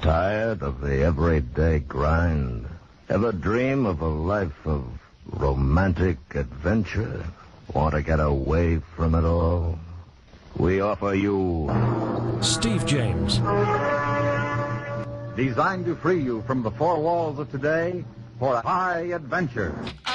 Tired of the everyday grind? Ever dream of a life of romantic adventure? Want to get away from it all? We offer you Steve James. Designed to free you from the four walls of today for a high adventure.